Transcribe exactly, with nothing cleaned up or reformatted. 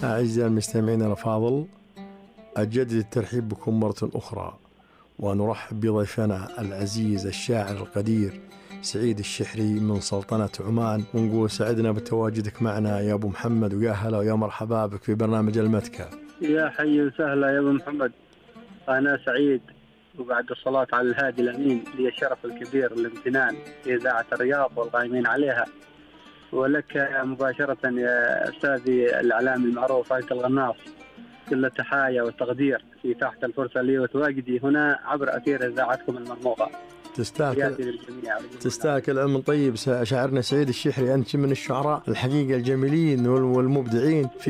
أعزائي المستمعين الأفاضل، أجدد الترحيب بكم مرة أخرى، ونرحب بضيفنا العزيز الشاعر القدير سعيد الشحري من سلطنة عمان، ونقول سعدنا بتواجدك معنا يا أبو محمد، ويا هلا ويا مرحبا بك في برنامج المتكة. يا حي وسهلا يا أبو محمد، أنا سعيد، وبعد الصلاة على الهادي الأمين لي الشرف الكبير الامتنان في إذاعة الرياض والقائمين عليها، ولك مباشرة يا أستاذي الإعلامي المعروف فايت الغناص كل التحايا والتقدير في تحت الفرصة لي وتواجدي هنا عبر أثير إذاعتكم المرموقة. تستاهل تستاهل علم طيب. شاعرنا سعيد الشحري، أنت من الشعراء الحقيقة الجميلين والمبدعين في